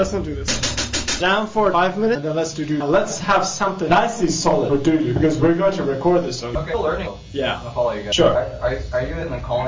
let's not do this. Down for 5 minutes, and then let's do. Let's have something nicely solid for do because we're going to record this. So. Okay. Learning. Yeah. I'll follow you guys. Sure. Are you in the calling?